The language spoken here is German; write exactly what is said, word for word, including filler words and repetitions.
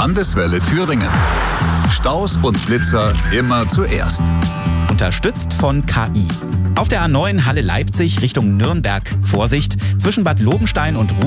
Landeswelle Thüringen. Staus und Blitzer immer zuerst. Unterstützt von K I. Auf der A neun Halle Leipzig Richtung Nürnberg. Vorsicht, zwischen Bad Lobenstein und